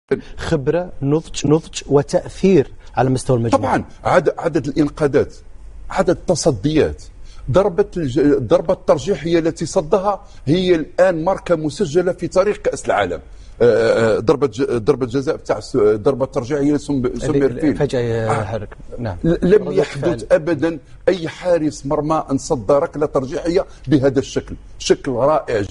خبرة، نضج وتأثير على مستوى المجموعة. طبعا عدد الإنقاذات، عدد التصديات، ضربة الترجيحية التي صدها هي الآن ماركة مسجلة في تاريخ كأس العالم. ضربة جزاء بتاع ضربة ترجيحية سوميرفيل فجأة حرك. نعم. لم يحدث أبدا أي حارس مرمى أن صد ركلة ترجيحية بهذا الشكل، شكل رائع.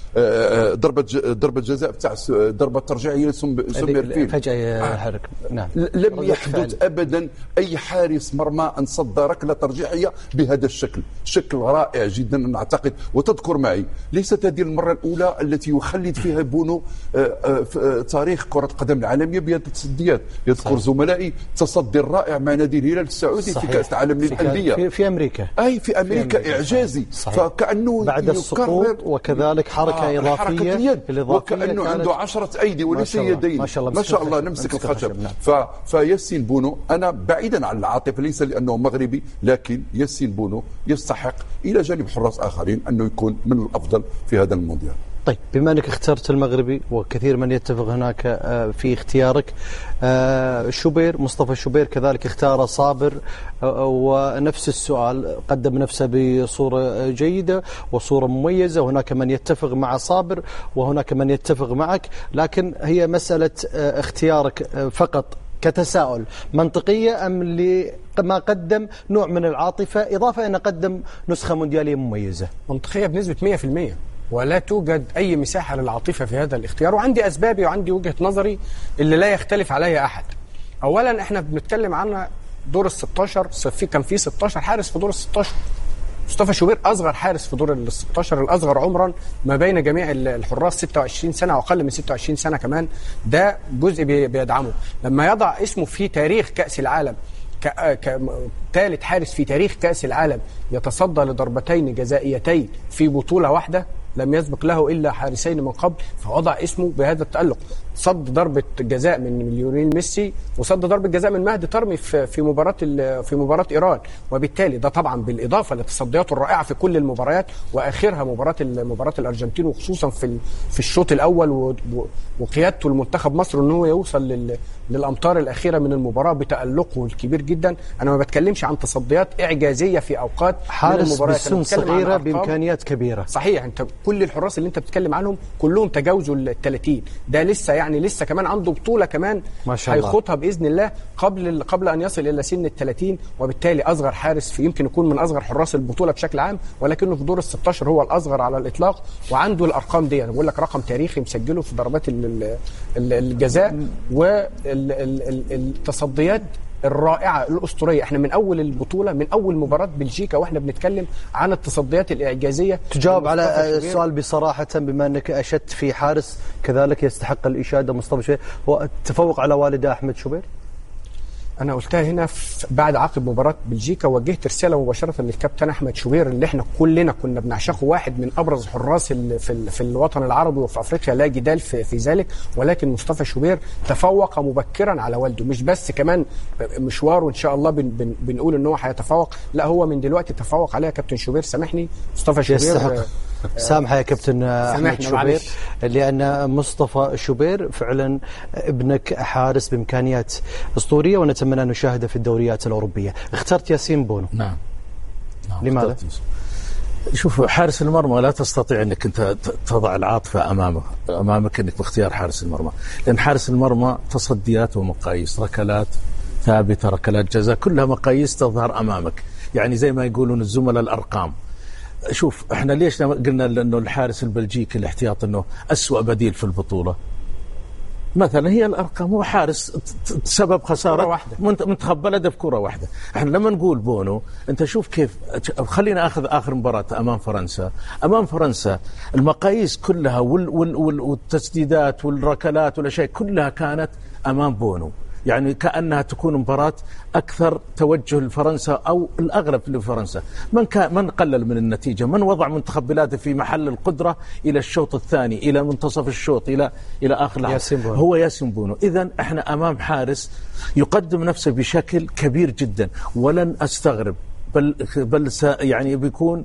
ضربة جزاء بتاع ضربة ترجيحية سوميرفيل فجأة حرك. نعم. لم يحدث أبدا أي حارس مرمى أن صد ركلة ترجيحية بهذا الشكل، شكل رائع جدا أنا أعتقد. وتذكر معي ليست هذه المرة الأولى التي يخلد فيها بونو تاريخ كرة القدم العالمية بهذه التصديات. يذكر زملائي التصدي الرائع مع نادي الهلال السعودي في كأس العالم للأندية في أمريكا. في أمريكا إعجازي. فكأنه بعد السقوط وكذلك حركة إضافية وكأنه عنده 10 أيدي وليس يدين. ما شاء الله نمسك الخشب. فياسين بونو، أنا بعيدا عن العاطفة ليس لأنه مغربي، لكن ياسين بونو يستحق إلى جانب حراس آخرين أنه يكون من الأفضل في هذا المونديال. طيب، بما أنك اخترت المغربي وكثير من يتفق هناك في اختيارك، شوبير، مصطفى شوبير كذلك اختار صابر، ونفس السؤال، قدم نفسه بصورة جيدة وصورة مميزة، وهناك من يتفق مع صابر وهناك من يتفق معك، لكن هي مسألة اختيارك فقط كتساؤل منطقية أم لما قدم نوع من العاطفة إضافة أن قدم نسخة مونديالية مميزة؟ منطقية بنسبة 100%، ولا توجد أي مساحة للعاطفة في هذا الاختيار، وعندي أسبابي وعندي وجهة نظري اللي لا يختلف عليها أحد. أولا احنا بنتكلم عن دور ال16، كان في 16 حارس في دور ال16. مصطفى شوبير أصغر حارس في دور ال16، الأصغر عمرا ما بين جميع الحراس، 26 سنة وأقل من 26 سنة كمان. ده جزء بيدعمه. لما يضع اسمه في تاريخ كأس العالم كثالث حارس في تاريخ كأس العالم يتصدى لضربتين جزائيتين في بطولة واحدة، لم يسبق له إلا حارسين من قبل، فوضع اسمه بهذا التألق. صد ضربة جزاء من ليونيل ميسي، وصد ضربة جزاء من مهدي طرمي في مباراة إيران، وبالتالي ده طبعا بالإضافة لتصدياته الرائعة في كل المباريات، وآخرها مباراة الأرجنتين، وخصوصا في الشوط الأول، وقيادته المنتخب مصر إنه يوصل للأمتار الأخيرة من المباراة بتألقه الكبير جدا. أنا ما بتكلمش عن تصديات إعجازية في أوقات حارس بسن صغيرة بإمكانيات كبيرة. صحيح، أنت كل الحراس اللي أنت بتتكلم عنهم كلهم تجاوزوا ال30. ده لسه كمان عنده بطولة كمان هيخوضها بإذن الله قبل أن يصل إلى سن ال30، وبالتالي أصغر حارس يمكن يكون من أصغر حراس البطولة بشكل عام، ولكنه في دور ال16 هو الأصغر على الإطلاق، وعنده الأرقام دي. أنا بقول لك رقم تاريخي مسجله في ضربات الجزاء والتصديات الرائعة الأسطورية. احنا من أول البطولة، من أول مباراة بلجيكا واحنا بنتكلم عن التصديات الإعجازية. تجاوب على السؤال بصراحة، بما أنك أشدت في حارس كذلك يستحق الإشادة، مصطفى شوبير، هو تفوق على والده أحمد شوبير؟ أنا قلتها هنا بعد عقب مباراة بلجيكا، وجهت رسالة مباشرة للكابتن أحمد شوبير اللي احنا كلنا كنا بنعشقه، واحد من أبرز حراس في الوطن العربي وفي أفريقيا لا جدال في ذلك. ولكن مصطفى شوبير تفوق مبكرا على والده، مش بس كمان مشواره إن شاء الله بنقول إن هو هيتفوق، لا هو من دلوقتي تفوق عليه كابتن شوبير. سامحني مصطفى شوبير، سامحة يا كابتن أحمد شوبير، لأن مصطفى شوبير فعلا ابنك حارس بإمكانيات أسطورية ونتمنى أن نشاهده في الدوريات الأوروبية. اخترت ياسين بونو. نعم. لماذا؟ شوف، حارس المرمى لا تستطيع أنك أنت تضع العاطفة أمامك أنك باختيار حارس المرمى، لأن حارس المرمى تصديات ومقاييس، ركلات ثابتة، ركلات جزاء، كلها مقاييس تظهر أمامك، يعني زي ما يقولون الزملاء الأرقام. شوف، احنا ليش قلنا انه الحارس البلجيكي الاحتياط انه أسوأ بديل في البطولة؟ مثلا هي الارقام، هو حارس سبب خسارة منتخب بلده في كرة واحدة. احنا لما نقول بونو، انت شوف كيف، خلينا اخذ اخر مباراة امام فرنسا المقاييس كلها والتسديدات والركلات والاشياء كلها كانت امام بونو، يعني كأنها تكون مباراة أكثر توجه لفرنسا أو الأغلب لفرنسا. من قلل من النتيجة، من وضع منتخب بلاده في محل القدرة إلى الشوط الثاني، إلى منتصف الشوط، إلى آخر لحظة، هو ياسين بونو. إذن احنا أمام حارس يقدم نفسه بشكل كبير جدا، ولن أستغرب بل يعني بيكون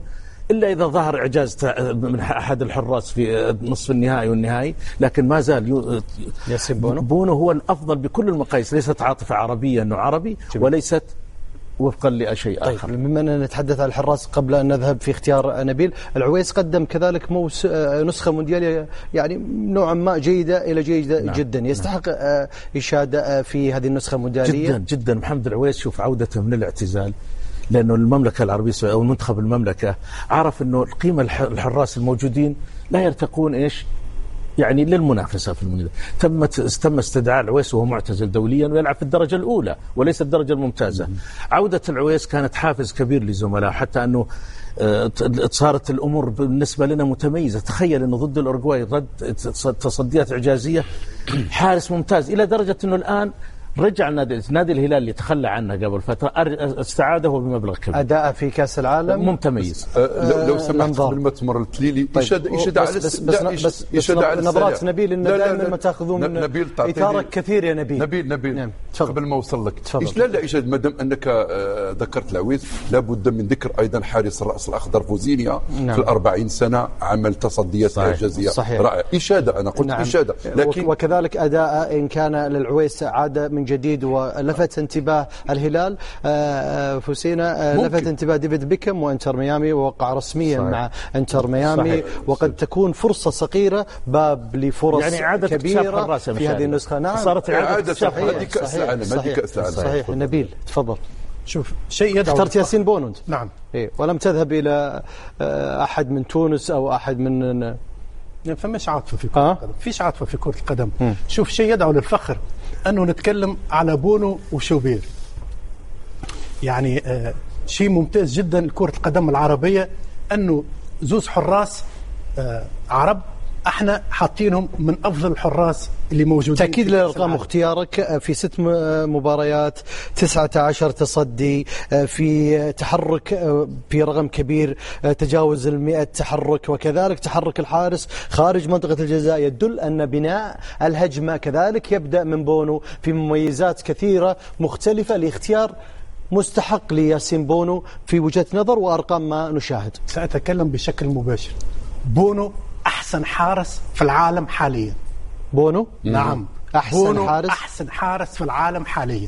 إلا إذا ظهر إعجاز من أحد الحراس في نصف النهائي والنهائي، لكن ما زال ياسين بونو هو الأفضل بكل المقاييس. ليست عاطفة عربية أنه عربي وليست وفقا لشيء آخر. طيب، بما أننا نتحدث عن الحراس قبل أن نذهب في اختيار نبيل، العويس قدم كذلك نسخة مونديالية يعني نوعا ما جيدة إلى جيدة جدا، يستحق إشادة في هذه النسخة المونديالية جدا جدا. محمد العويس شوف عودته من الاعتزال، لأنه المملكة العربية السعودية أو منتخب المملكة عرف أنه القيمة الحراس الموجودين لا يرتقون إيش يعني للمنافسة في المونديال. تم استدعاء العويس وهو معتزل دوليا ويلعب في الدرجة الأولى وليس الدرجة الممتازة. عودة العويس كانت حافز كبير لزملاء، حتى أنه صارت الأمور بالنسبة لنا متميزة. تخيل أنه ضد الأورجواي رد تصديات إعجازية، حارس ممتاز، إلى درجة أنه الآن رجع نادي الهلال اللي تخلى عنه قبل فترة استعاده بمبلغ كبير. أداء في كأس العالم ممتميز. لو سمحت قبل ما تمر التليلي يشهد على بس نظرات نبيل إن دائما ما تأخذون إثارة كثير يا نبيل نعم. قبل ما أوصل لك لا يشهد ما دام أنك ذكرت العويس لابد من ذكر أيضا حارس الرأس الأخضر فوزينيا في 40 سنة عمل تصديات إعجازية رائعة. إشادة أنا قلت إشادة، لكن وكذلك أداء إن كان للعويس عادة من جديد ولفت انتباه الهلال فوسينا، لفت انتباه ديفيد بيكم وانتر ميامي، ووقع رسميا مع انتر ميامي. وقد تكون فرصة صغيرة باب لفرص يعني كبيرة في هذه النسخة. نعم صارت إعادة هذه كأس العالم. صحيح. نبيل تفضل. شوف شيء يدعو اخترت ياسين بونو نعم ولم تذهب إلى أحد من تونس أو أحد من فمش عاطفة في كرة القدم، فيش عاطفة في كرة القدم. شوف شيء يدعو للفخر أنه نتكلم على بونو وشوبير، يعني شيء ممتاز جدا لكرة القدم العربية أنه زوز حراس عرب احنا حاطينهم من افضل الحراس اللي موجودين. تأكيد للأرقام اختيارك في 6 مباريات 19 تصدي، في تحرك في رقم كبير تجاوز 100 تحرك، وكذلك تحرك الحارس خارج منطقة الجزاء يدل أن بناء الهجمة كذلك يبدأ من بونو، في مميزات كثيرة مختلفة لاختيار مستحق لياسين بونو في وجهة نظر وأرقام ما نشاهد. سأتكلم بشكل مباشر. بونو أحسن حارس في العالم حاليا. بونو؟ نعم أحسن حارس؟ أحسن حارس في العالم حاليا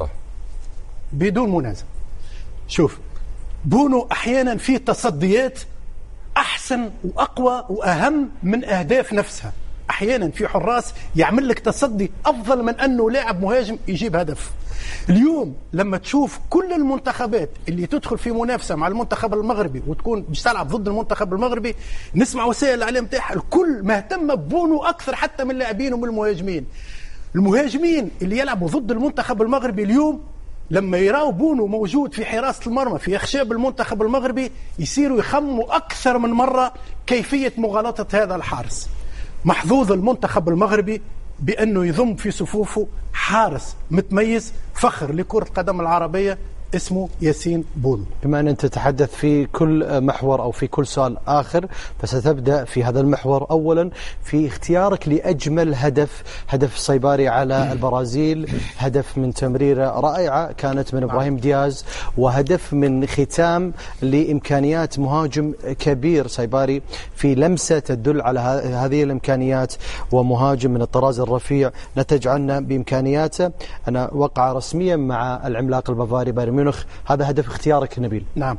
بدون منازع. شوف بونو أحيانا في تصديات أحسن وأقوى وأهم من أهداف نفسها. أحيانا في حراس يعمل لك تصدي أفضل من أنه لاعب مهاجم يجيب هدف. اليوم لما تشوف كل المنتخبات اللي تدخل في منافسة مع المنتخب المغربي وتكون مش تلعب ضد المنتخب المغربي، نسمع وسائل الإعلام تاعها الكل مهتم ببونو أكثر حتى من اللاعبين ومن المهاجمين. المهاجمين اللي يلعبوا ضد المنتخب المغربي اليوم لما يراوا بونو موجود في حراسة المرمى في أخشاب المنتخب المغربي يصيروا يخموا أكثر من مرة كيفية مغالطة هذا الحارس. محظوظ المنتخب المغربي بأنه يضم في صفوفه حارس متميز فخر لكرة القدم العربية اسمه ياسين بونو. بما أن أنت تتحدث في كل محور أو في كل سؤال آخر، فستبدأ في هذا المحور أولا في اختيارك لأجمل هدف صيباري على البرازيل، هدف من تمريرة رائعة كانت من إبراهيم دياز، وهدف من ختام لإمكانيات مهاجم كبير صيباري في لمسة تدل على هذه الإمكانيات، ومهاجم من الطراز الرفيع نتج عنه بإمكانياته. أنا وقع رسميا مع العملاق البافاري بايرن ميونخ. هذا هدف اختيارك نبيل. نعم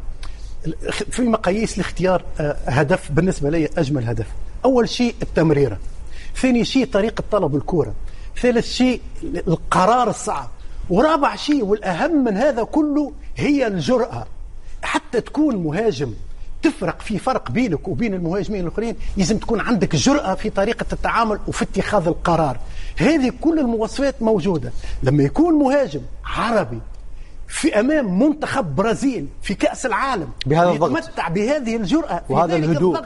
في مقاييس لاختيار هدف بالنسبة لي أجمل هدف، أول شيء التمريرة، ثاني شيء طريقة طلب الكرة، ثالث شيء القرار الصعب، ورابع شيء والأهم من هذا كله هي الجرأة. حتى تكون مهاجم تفرق في فرق بينك وبين المهاجمين الآخرين، لازم تكون عندك جرأة في طريقة التعامل وفي اتخاذ القرار. هذه كل المواصفات موجودة. لما يكون مهاجم عربي في أمام منتخب برازيل في كأس العالم بهذا الضغط، يتمتع بهذه الجرأة وهذا الهدوء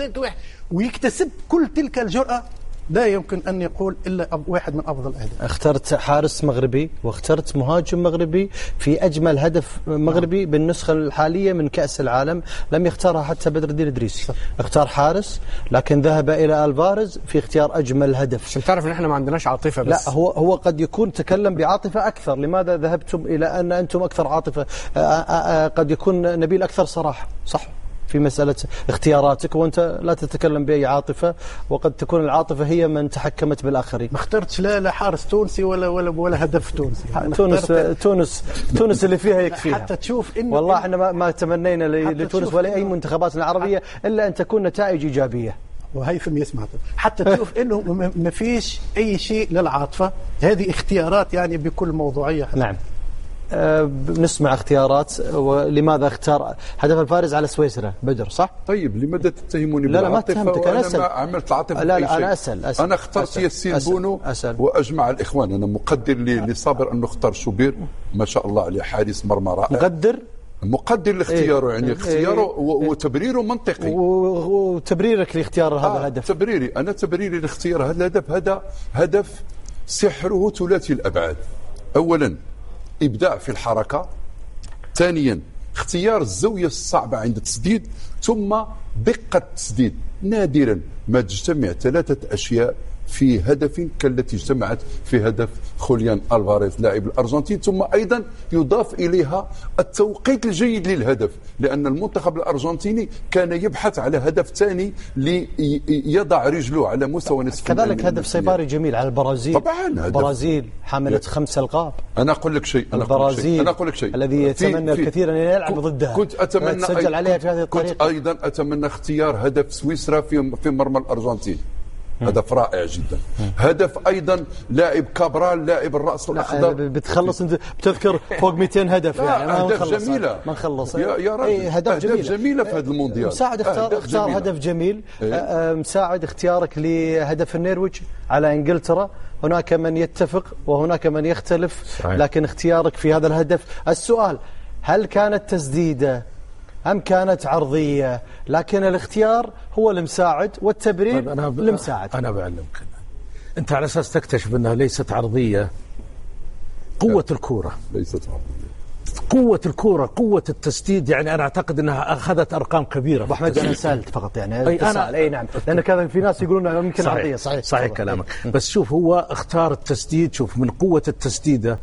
ويكتسب كل تلك الجرأة، لا يمكن أن يقول إلا واحد من أفضل الأهداف. اخترت حارس مغربي واخترت مهاجم مغربي في أجمل هدف مغربي بالنسخة الحالية من كأس العالم، لم يختارها حتى بدر الدين إدريس. اختار حارس لكن ذهب إلى ألفاريز في اختيار أجمل هدف. عشان تعرف إن إحنا ما عندناش عاطفة بس. لا هو قد يكون تكلم بعاطفة أكثر. لماذا ذهبتم إلى أن أنتم أكثر عاطفة؟ قد يكون نبيل أكثر صراحة. صح في مسألة اختياراتك، وأنت لا تتكلم بأي عاطفة، وقد تكون العاطفة هي من تحكمت بالآخرين. ما اخترتش لا حارس تونسي ولا هدف تونسي. تونس اللي فيها يكفيها. حتى تشوف إنه والله احنا ما تمنينا لتونس ولا أي منتخبات العربية إلا أن تكون نتائج إيجابية. وهيثم يسمع حتى تشوف انه ما فيش اي شيء للعاطفه، هذه اختيارات يعني بكل موضوعيه. نعم. نسمع اختيارات. ولماذا اختار هدف الفارز على سويسرا بدر؟ صح؟ طيب لماذا تتهموني لا بالعاطفه؟ ما تهمتك، انا اسال. ما عملت العاطفه. لا انا اسال. انا اخترت ياسين بونو واجمع الاخوان. انا مقدر لصابر انه اختار شوبير، ما شاء الله عليه، حارس مرمى رائع. مقدر لاختياره، يعني اختياره وتبريره منطقي. وتبريرك لاختيار هذا الهدف؟ تبريري لاختيار هذا الهدف، هذا هدف سحره ثلاثي الابعاد. اولا ابداع في الحركه، ثانيا اختيار الزاويه الصعبه عند التسديد، ثم دقه التسديد. نادرا ما تجتمع ثلاثه اشياء في هدف كالتي اجتمعت في هدف خوليان ألفاريز لاعب الأرجنتين. ثم أيضا يضاف إليها التوقيت الجيد للهدف، لأن المنتخب الأرجنتيني كان يبحث على هدف ثاني ليضع رجله على مستوى نصف. كذلك هدف سيباري جميل على البرازيل. طبعا البرازيل حملت 5 ألقاب. أنا أقول لك شيء. البرازيل الذي يتمنى الكثير أن يلعب ضدها. كنت أتمنى تسجل عليها في هذه الطريقة. كنت أيضا أتمنى اختيار هدف سويسرا في مرمى الأرجنتين. هدف رائع جدا. هدف ايضا لاعب كابرال لاعب الراس الاخضر. بتخلص انت بتذكر فوق 200 هدف يعني. اهداف جميله ما نخلص يا رجل. هدف جميله في هذا المونديال. مساعد اختار هدف جميل. مساعد اختيارك لهدف النرويج على انجلترا. هناك من يتفق وهناك من يختلف. صحيح. لكن اختيارك في هذا الهدف، السؤال هل كانت تسديده أم كانت عرضية؟ لكن الاختيار هو المساعد والتبرير المساعد. أنا بعلمك أنت على أساس تكتشف أنها ليست عرضية. قوة الكرة ليست عرضية، قوة الكرة، قوة التسديد. يعني أنا أعتقد أنها أخذت أرقام كبيرة. أبو أحمد أنا سألت فقط يعني أي نعم، لأن كان في ناس يقولون يمكن صحيح. عرضية. صحيح كلامك. بس شوف هو اختار التسديد. شوف من قوة التسديدة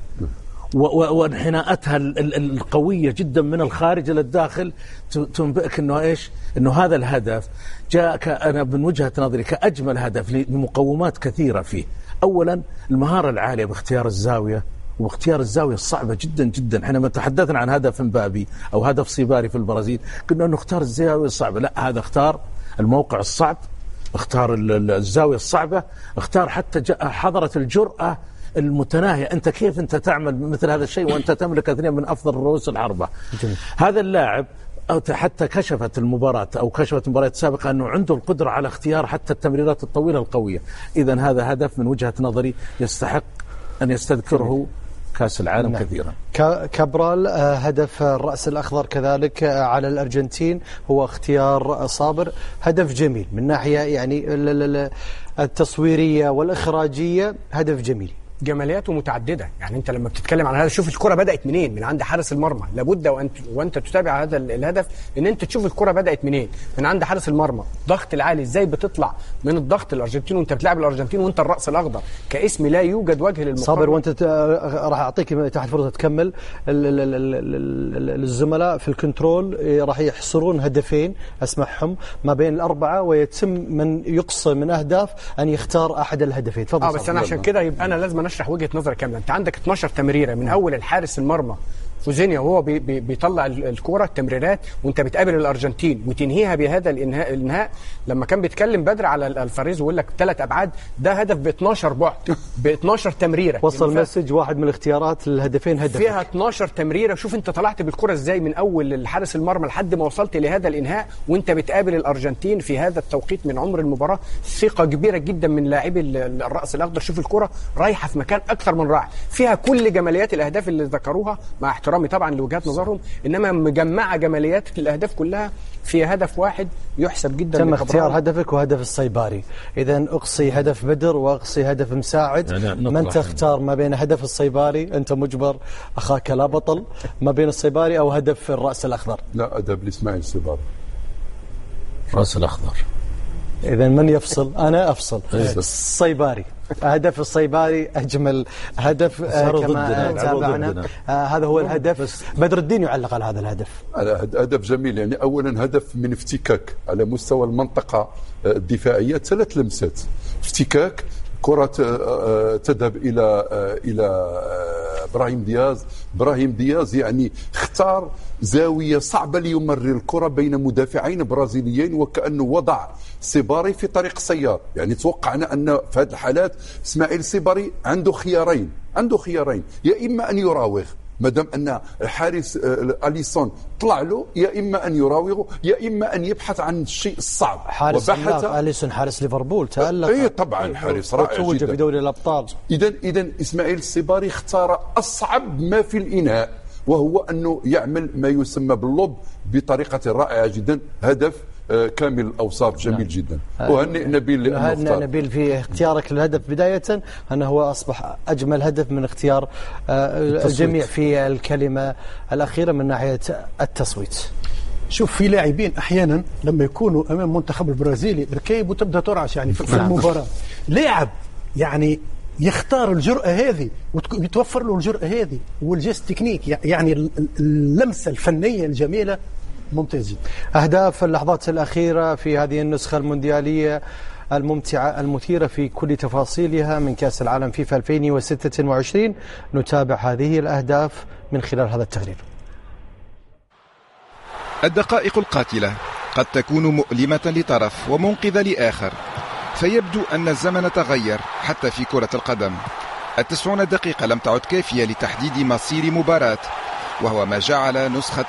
وانحناءاتها القوية جدا من الخارج إلى الداخل تنبئك أنه إيش؟ أنه هذا الهدف جاء أنا من وجهة نظري كأجمل هدف لمقومات كثيرة فيه. أولا المهارة العالية باختيار الزاوية، واختيار الزاوية الصعبة جدا جدا. احنا ما تحدثنا عن هدف مبابي أو هدف صيباري في البرازيل قلنا أنه اختار الزاوية الصعبة، لا هذا اختار الموقع الصعب، اختار الزاوية الصعبة، اختار حتى حضرت الجرأة المتناهية. أنت كيف أنت تعمل مثل هذا الشيء وأنت تملك اثنين من أفضل رؤوس الحربة؟ هذا اللاعب أو حتى كشفت المباراة أو كشفت مباريات سابقة أنه عنده القدرة على اختيار حتى التمريرات الطويلة القوية. إذن هذا هدف من وجهة نظري يستحق أن يستذكره كأس العالم. نعم. كثيرا. كابرال هدف الرأس الأخضر كذلك على الأرجنتين هو اختيار صابر. هدف جميل من ناحية يعني التصويرية والإخراجية، هدف جميل. جمالياته متعددة. يعني أنت لما بتتكلم عن هذا شوف الكرة بدأت منين، من عند حارس المرمى. لابد وأنت تتابع هذا الهدف إن أنت تشوف الكرة بدأت منين، من عند حارس المرمى. ضغط العالي إزاي بتطلع من الضغط الأرجنتين وأنت بتلعب الأرجنتين وأنت الرأس الأخضر كاسم لا يوجد وجه للمقارنة. صابر وأنت راح أعطيك تحت فرصة تكمل. الزملاء في الكنترول راح يحصرون هدفين أسمعهم ما بين الأربعة، ويتم من يقصى من أهداف أن يختار أحد الهدفين. تفضل. بس أنا عشان كده يبقى أنا لازم نشرح وجهة نظر كاملة. انت عندك 12 تمريرة من اول الحارس المرمى فوزينيا وهو بيطلع الكرة التمريرات وانت بتقابل الارجنتين وتنهيها بهذا الانهاء. لما كان بيتكلم بدر على الفاريز ويقول لك 3 ابعاد، ده هدف ب 12 بعد ب 12 تمريرة. وصل مسج واحد من الاختيارات للهدفين هدف فيها 12 تمريرة. شوف انت طلعت بالكرة ازاي من اول الحارس المرمى لحد ما وصلت لهذا الانهاء وانت بتقابل الارجنتين في هذا التوقيت من عمر المباراة. ثقة كبيرة جدا من لاعبي الرأس الاخضر. شوف الكرة رايحة في مكان اكثر من رائع، فيها كل جماليات الاهداف اللي ذكروها مع احترامي طبعا لوجهات نظرهم، انما مجمعه جماليات الاهداف كلها في هدف واحد يحسب جدا. تم اختيار هدفك وهدف الصيباري. اذا اقصي هدف بدر واقصي هدف مساعد. يعني من تختار ما بين هدف الصيباري؟ انت مجبر، اخاك لا بطل، ما بين الصيباري او هدف الراس الاخضر؟ لا، هدف لاسماعيل الصيباري، الراس الاخضر. اذا من يفصل؟ انا افصل. الصيباري. هدف الصيباري أجمل هدف كما تابعنا. هذا هو الهدف. بدر الدين يعلق على هذا الهدف. هدف جميل، يعني أولا هدف من افتكاك على مستوى المنطقة الدفاعية، 3 لمسات افتكاك، كرة تذهب إلى إبراهيم دياز يعني اختار زاوية صعبة ليمرر الكرة بين مدافعين برازيليين، وكأنه وضع سيباري في طريق سيار. يعني توقعنا أن في هذه الحالات إسماعيل سيباري عنده خيارين، يا إما أن يراوغ مادام أن الحارس أليسون طلع له، يا إما أن يراوغ، يا إما أن يبحث عن الشيء الصعب. حارس أليسون حارس ليفربول تألق. أي طبعا حارس رائع توج جدا بدوري الأبطال. إذن إسماعيل السيباري اختار أصعب ما في الإنهاء، وهو أنه يعمل ما يسمى باللوب بطريقة رائعة جدا. هدف كامل الأوصاف، جميل جدا. وهنئ نبيل في اختيارك للهدف بداية، أنه هو أصبح أجمل هدف من اختيار الجميع في الكلمة الأخيرة من ناحية التصويت. شوف، في لاعبين أحيانا لما يكونوا أمام منتخب البرازيلي ركيب وتبدأ ترعش يعني في المباراة، لاعب يعني يختار الجرأة هذه ويتوفر له الجرأة هذه والجست تكنيك، يعني اللمسة الفنية الجميلة ممتاز جدا. أهداف اللحظات الأخيرة في هذه النسخة المونديالية الممتعة المثيرة في كل تفاصيلها من كأس العالم فيفا 2026. نتابع هذه الأهداف من خلال هذا التقرير. الدقائق القاتلة قد تكون مؤلمة لطرف ومنقذة لآخر، فيبدو أن الزمن تغير حتى في كرة القدم. 90 دقيقة لم تعد كافية لتحديد مصير مباراة، وهو ما جعل نسخة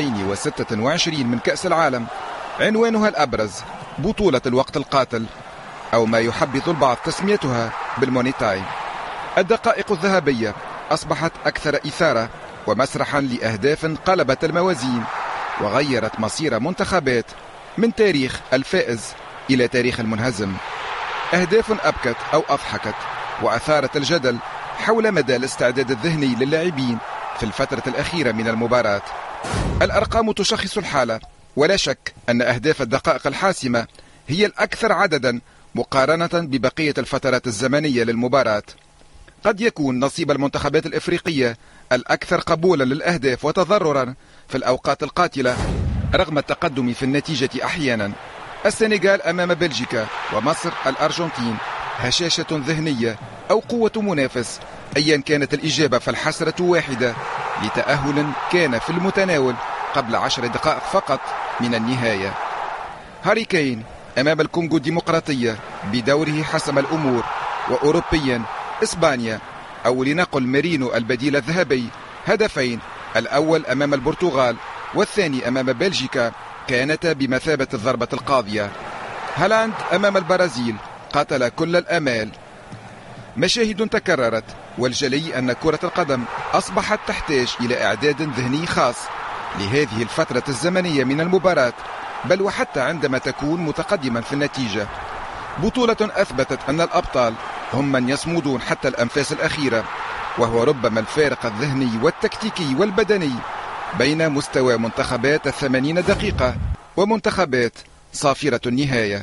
2026 من كأس العالم عنوانها الأبرز بطولة الوقت القاتل، أو ما يحبذ البعض تسميتها بالموني تايم. الدقائق الذهبية أصبحت أكثر إثارة ومسرحا لأهداف قلبت الموازين وغيرت مصير منتخبات من تاريخ الفائز إلى تاريخ المنهزم. أهداف أبكت أو أضحكت وأثارت الجدل حول مدى الاستعداد الذهني للاعبين في الفترة الأخيرة من المباراة. الأرقام تشخص الحالة، ولا شك أن أهداف الدقائق الحاسمة هي الأكثر عددا مقارنة ببقية الفترات الزمنية للمباراة. قد يكون نصيب المنتخبات الإفريقية الأكثر قبولا للأهداف وتضررا في الأوقات القاتلة رغم التقدم في النتيجة أحيانا. السنغال أمام بلجيكا، ومصر الأرجنتين، هشاشة ذهنية أو قوة منافس، أيا كانت الإجابة فالحسرة واحدة لتأهل كان في المتناول قبل 10 دقائق فقط من النهاية. هاري كين أمام الكونغو الديمقراطية بدوره حسم الأمور. وأوروبيا إسبانيا، أو لنقل ميرينو البديل الذهبي، هدفين، الأول أمام البرتغال والثاني أمام بلجيكا، كانتا بمثابة الضربة القاضية. هالاند أمام البرازيل قاتل كل الأمال. مشاهد تكررت، والجلي أن كرة القدم أصبحت تحتاج إلى إعداد ذهني خاص لهذه الفترة الزمنية من المباراة، بل وحتى عندما تكون متقدما في النتيجة. بطولة أثبتت أن الأبطال هم من يصمدون حتى الأنفاس الأخيرة، وهو ربما الفارق الذهني والتكتيكي والبدني بين مستوى منتخبات 80 دقيقة ومنتخبات صافرة النهاية.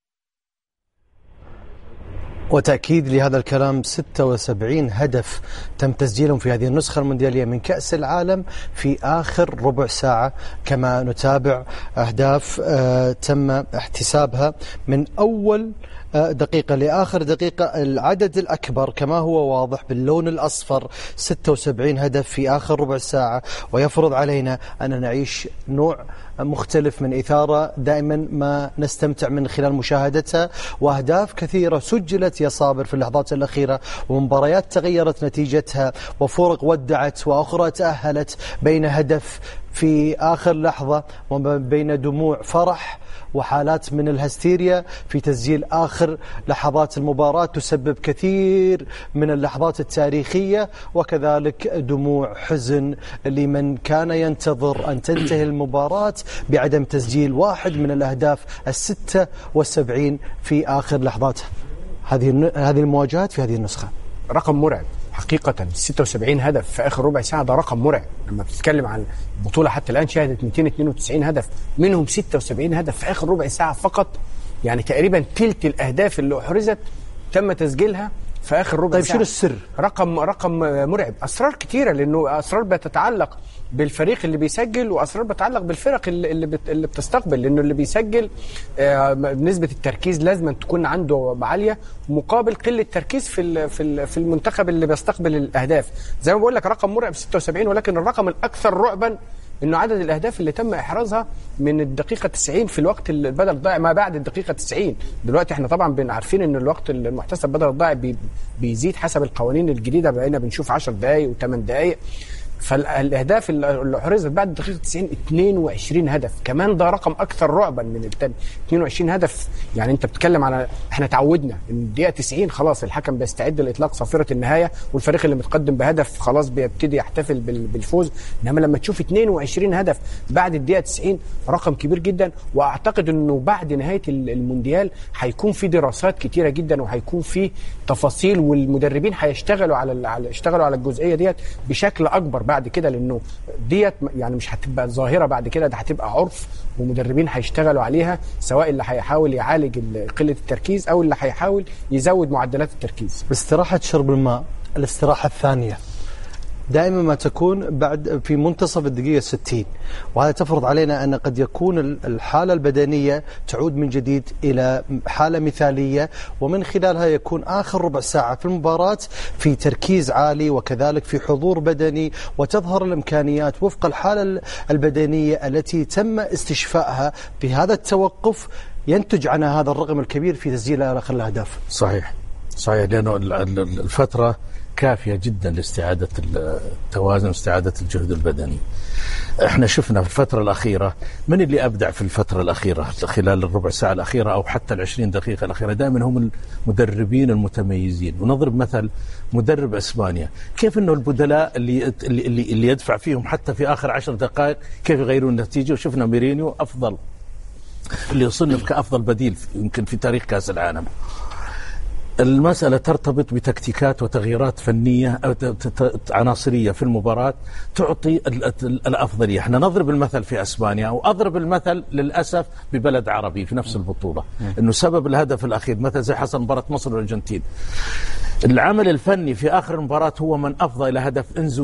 وتأكيد لهذا الكلام، 76 هدف تم تسجيلهم في هذه النسخة المونديالية من كأس العالم في آخر ربع ساعة. كما نتابع أهداف تم احتسابها من أول دقيقة لآخر دقيقة. العدد الأكبر كما هو واضح باللون الأصفر 76 هدف في آخر ربع ساعة، ويفرض علينا أن نعيش نوع مختلف من إثارة دائما ما نستمتع من خلال مشاهدتها، وأهداف كثيرة سجلت يا صابر في اللحظات الأخيرة، ومباريات تغيرت نتيجتها، وفرق ودعت وأخرى تأهلت بين هدف في آخر لحظة وبين دموع فرح وحالات من الهستيريا في تسجيل آخر لحظات المباراة تسبب كثير من اللحظات التاريخية، وكذلك دموع حزن لمن كان ينتظر أن تنتهي المباراة بعدم تسجيل واحد من الأهداف 76 في آخر لحظاتها. هذه المواجهات في هذه النسخة رقم مرعب حقيقة. 76 هدف في آخر ربع ساعة ده رقم مرعب. لما بتتكلم عن البطولة حتى الآن شهدت 292 هدف، منهم 76 هدف في آخر ربع ساعة فقط. يعني تقريبا تلت الأهداف اللي أحرزت تم تسجيلها في اخر ربع طيب ساعة. شنو السر؟ رقم مرعب. اسرار كتيره، لانه اسرار بتتعلق بالفريق اللي بيسجل، واسرار بتتعلق بالفرق اللي بتستقبل، لانه اللي بيسجل نسبه التركيز لازم تكون عنده عاليه مقابل قله تركيز في المنتخب اللي بيستقبل الاهداف. زي ما بقول لك رقم مرعب 76، ولكن الرقم الاكثر رعبا انه عدد الاهداف اللي تم احرازها من الدقيقه 90 في الوقت البدل الضائع ما بعد الدقيقه 90. دلوقتي احنا طبعا عارفين ان الوقت المحتسب بدل الضائع بيزيد حسب القوانين الجديده، بقينا بنشوف 10 دقائق و8 دقائق. فالاهداف اللي احرزت بعد الدقيقه 90 22 هدف، كمان ده رقم اكثر رعبا من الثاني. 22 هدف، يعني انت بتتكلم على احنا تعودنا ان الدقيقه 90 خلاص الحكم بيستعد لاطلاق صافره النهايه، والفريق اللي متقدم بهدف خلاص بيبتدي يحتفل بالفوز. انما لما تشوف 22 هدف بعد الدقيقه 90 رقم كبير جدا. واعتقد انه بعد نهايه المونديال هيكون في دراسات كتيره جدا، وهيكون في تفاصيل، والمدربين هيشتغلوا على الجزئيه ديت بشكل اكبر بعد كده، لانه ديت يعني مش هتبقى ظاهره بعد كده، ده هتبقى عرف، ومدربين هيشتغلوا عليها، سواء اللي هيحاول يعالج قله التركيز او اللي هيحاول يزود معدلات التركيز. استراحه شرب الماء، الاستراحه الثانيه دائما ما تكون بعد في منتصف الدقيقة 60، وهذا تفرض علينا أن قد يكون الحالة البدنية تعود من جديد إلى حالة مثالية، ومن خلالها يكون آخر ربع ساعة في المباراة في تركيز عالي، وكذلك في حضور بدني، وتظهر الإمكانيات وفق الحالة البدنية التي تم استشفائها بهذا التوقف، ينتج عنها هذا الرقم الكبير في تسجيل آخر الأهداف. صحيح، لأنه الفترة كافية جدا لاستعادة التوازن واستعادة الجهد البدني. احنا شفنا في الفترة الأخيرة من اللي أبدع في الفترة الأخيرة خلال الربع ساعة الأخيرة أو حتى 20 دقيقة الأخيرة، دائما هم المدربين المتميزين. ونضرب مثل مدرب إسبانيا، كيف أنه البدلاء اللي يدفع فيهم حتى في آخر 10 دقائق كيف يغيرون النتيجة. وشفنا ميرينيو أفضل، اللي يصنف كأفضل بديل يمكن في تاريخ كأس العالم. المسألة ترتبط بتكتيكات وتغييرات فنية أو عناصرية في المباراة تعطي الأفضلية. احنا نضرب المثل في أسبانيا، أو أضرب المثل للأسف ببلد عربي في نفس البطولة، إنه سبب الهدف الأخير مثل زي حصل مباراة مصر والأرجنتين، العمل الفني في آخر المباراة هو من أفضى إلى هدف إنزو